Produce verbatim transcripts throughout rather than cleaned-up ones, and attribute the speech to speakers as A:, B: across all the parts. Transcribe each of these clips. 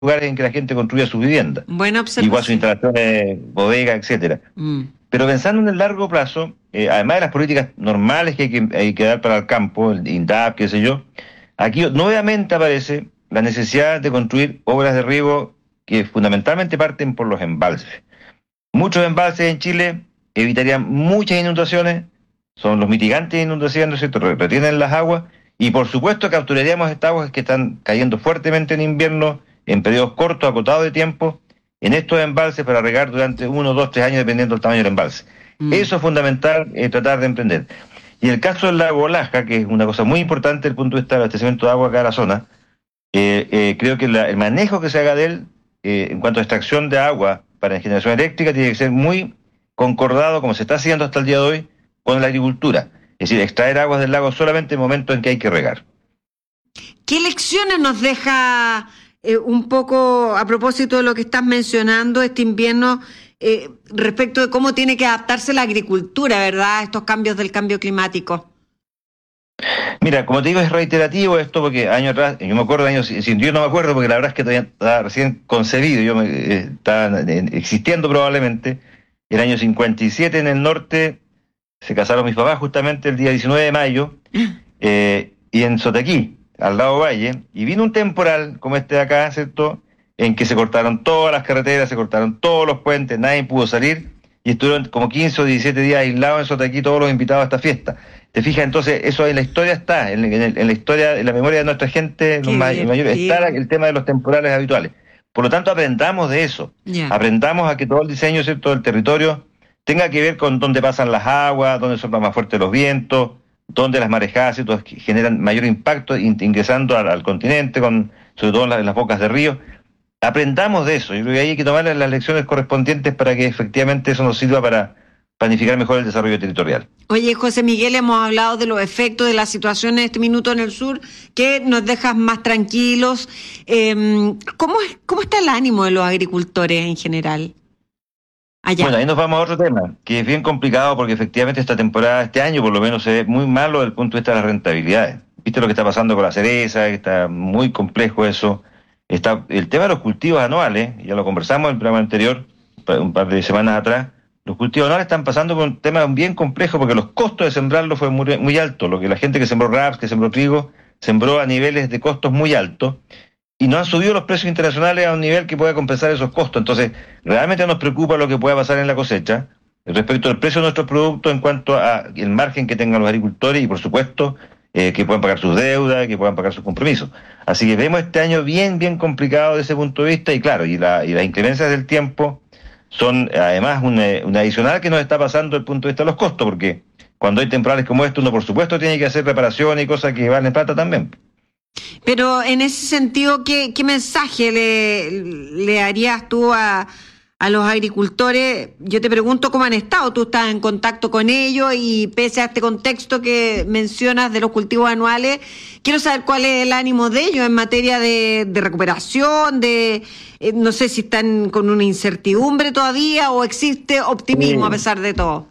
A: lugares en que la gente construya sus viviendas.
B: Buena observación.
A: Igual sus instalaciones, bodegas, etcétera.
B: Mm.
A: Pero pensando en el largo plazo, eh, además de las políticas normales que hay, que hay que dar para el campo, el INDAP, qué sé yo, aquí nuevamente aparece la necesidad de construir obras de riego que fundamentalmente parten por los embalses. Muchos embalses en Chile evitarían muchas inundaciones, son los mitigantes de inundaciones, ¿no es cierto?, retienen las aguas, y por supuesto capturaríamos estas aguas que están cayendo fuertemente en invierno, en periodos cortos, acotados de tiempo, en estos embalses para regar durante uno, dos, tres años, dependiendo del tamaño del embalse. Mm. Eso es fundamental, eh, tratar de emprender. Y el caso del lago Laja, que es una cosa muy importante desde el punto de vista del abastecimiento de agua acá en la zona, eh, eh, creo que la, el manejo que se haga de él, eh, en cuanto a extracción de agua para generación eléctrica, tiene que ser muy concordado, como se está haciendo hasta el día de hoy, con la agricultura. Es decir, extraer aguas del lago solamente en el momento en que hay que regar.
B: ¿Qué lecciones nos deja eh, un poco a propósito de lo que estás mencionando este invierno eh, respecto de cómo tiene que adaptarse la agricultura, ¿verdad?, a estos cambios del cambio climático?
A: Mira, como te digo, es reiterativo esto porque años atrás, yo me acuerdo de años, yo no me acuerdo porque la verdad es que todavía estaba recién concebido, yo me, eh, estaba existiendo probablemente, el año cincuenta y siete en el norte se casaron mis papás justamente el día diecinueve de mayo, eh, y en Sotaquí, al lado Valle, y vino un temporal como este de acá, ¿cierto?, en que se cortaron todas las carreteras, se cortaron todos los puentes, nadie pudo salir, y estuvieron como quince o diecisiete días aislados en Sotaquí todos los invitados a esta fiesta. ¿Te fijas? Entonces, eso en la historia está, en, en, en la historia, en la memoria de nuestra gente, los may, mayores, está el tema de los temporales habituales. Por lo tanto, aprendamos de eso. Yeah. Aprendamos a que todo el diseño, ¿cierto?, del territorio tenga que ver con dónde pasan las aguas, dónde soplan más fuertes los vientos, dónde las marejadas, ¿cierto?, generan mayor impacto ingresando al, al continente, con, sobre todo en, la, en las bocas de río. Aprendamos de eso. Yo creo que ahí hay que tomar las lecciones correspondientes para que efectivamente eso nos sirva para planificar mejor el desarrollo territorial.
B: Oye, José Miguel, hemos hablado de los efectos de la situación en este minuto en el sur, que nos dejas más tranquilos. Eh, ¿cómo, ¿Cómo está el ánimo de los agricultores en general allá?
A: Bueno, ahí nos vamos a otro tema, que es bien complicado porque efectivamente esta temporada, este año por lo menos, se ve muy malo desde el punto de vista de las rentabilidades. ¿Viste lo que está pasando con la cereza? Está muy complejo eso. Está el tema de los cultivos anuales, ya lo conversamos en el programa anterior, un par de semanas atrás. Los cultivos anuales están pasando por un tema bien complejo porque los costos de sembrarlo fue muy, muy alto. Lo que la gente que sembró raps, que sembró trigo, sembró a niveles de costos muy altos y no han subido los precios internacionales a un nivel que pueda compensar esos costos. Entonces, realmente nos preocupa lo que pueda pasar en la cosecha respecto al precio de nuestros productos en cuanto a el margen que tengan los agricultores y, por supuesto, eh, que puedan pagar sus deudas, que puedan pagar sus compromisos. Así que vemos este año bien, bien complicado desde ese punto de vista y, claro, y, la, y las inclemencias del tiempo son además un, un adicional que nos está pasando desde el punto de vista de los costos, porque cuando hay temporales como este, uno por supuesto tiene que hacer reparaciones y cosas que valen plata también.
B: Pero en ese sentido, ¿qué, qué mensaje le, le harías tú a, a los agricultores? Yo te pregunto cómo han estado, tú estás en contacto con ellos y pese a este contexto que mencionas de los cultivos anuales, quiero saber cuál es el ánimo de ellos en materia de, de recuperación, de eh, no sé si están con una incertidumbre todavía o existe optimismo sí. a pesar de todo.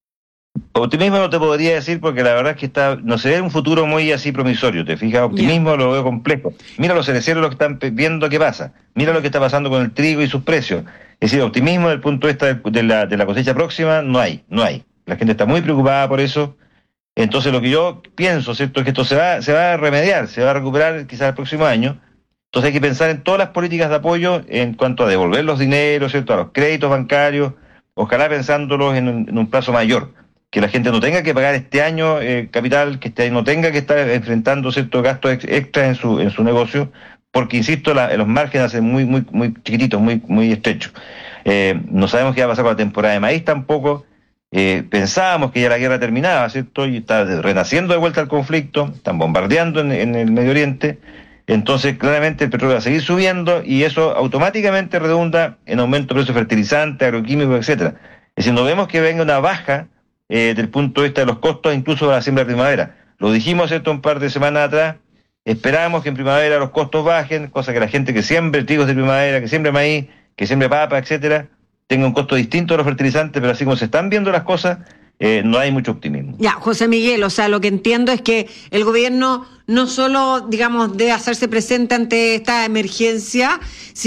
A: Optimismo no te podría decir porque la verdad es que está no se ve un futuro muy así promisorio, ¿te fijas? Optimismo yeah. lo veo complejo. Mira los cereceros lo que están viendo qué pasa. Mira lo que está pasando con el trigo y sus precios. Es decir, optimismo desde el punto de vista de la, de la cosecha próxima no hay, no hay. La gente está muy preocupada por eso. Entonces lo que yo pienso, ¿cierto?, es que esto se va, se va a remediar, se va a recuperar quizás el próximo año. Entonces hay que pensar en todas las políticas de apoyo en cuanto a devolver los dineros, ¿cierto?, a los créditos bancarios, ojalá pensándolos en un, en un plazo mayor. Que la gente no tenga que pagar este año eh, capital, que este año no tenga que estar enfrentando ciertos gastos ex extras en su en su negocio, porque, insisto, la, los márgenes hacen muy muy muy chiquititos, muy muy estrechos. Eh, no sabemos qué va a pasar con la temporada de maíz tampoco. Eh, pensábamos que ya la guerra terminaba, ¿cierto? Y está renaciendo de vuelta el conflicto, están bombardeando en, en el Medio Oriente. Entonces, claramente el petróleo va a seguir subiendo y eso automáticamente redunda en aumento de precios de fertilizantes, agroquímicos, etcétera. Es decir, no vemos que venga una baja Eh, del punto de vista de los costos, incluso de la siembra de primavera. Lo dijimos esto un par de semanas atrás, esperamos que en primavera los costos bajen, cosa que la gente que siembre trigos de primavera, que siembre maíz, que siembre papa, etcétera, tenga un costo distinto de los fertilizantes, pero así como se están viendo las cosas, eh, no hay mucho optimismo.
B: Ya, José Miguel, o sea, lo que entiendo es que el gobierno no solo, digamos, debe hacerse presente ante esta emergencia,